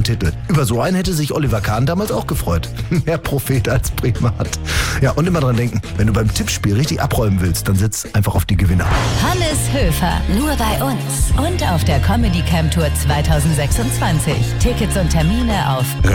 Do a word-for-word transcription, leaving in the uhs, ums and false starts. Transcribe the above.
Titel. Über so einen hätte sich Oliver Kahn damals auch gefreut. Mehr Prophet als Primat. Ja, und immer dran denken, wenn du beim Tippspiel richtig abräumen willst, dann sitz einfach auf die Gewinner. Hannes Höfer, nur bei uns und auf der Comedy Camp Tour zwanzig sechsundzwanzig. Tickets und Termine auf